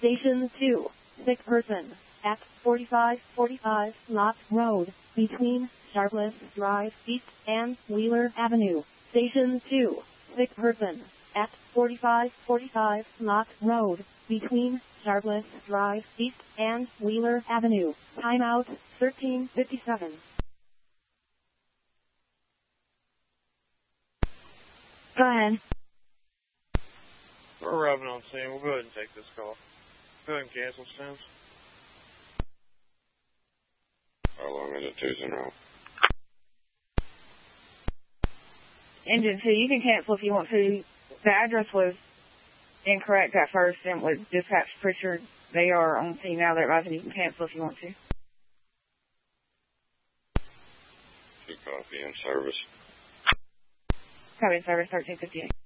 Station 2, sick person, at 4545 Lock Road, between Sharpless Drive East and Wheeler Avenue. Station 2, sick person, at 4545 Lock Road, between Sharpless Drive East and Wheeler Avenue. Timeout, 13:57. Go ahead. We're arriving on scene. We'll go ahead and take this call. Go ahead and cancel, Sims. How long is it, 2-0? Engine 2, you can cancel if you want to. The address was incorrect at first and was dispatched. Pretty sure they are on scene now. They're arriving. You can cancel if you want to. 2 copy in service. Copy in service, 1358.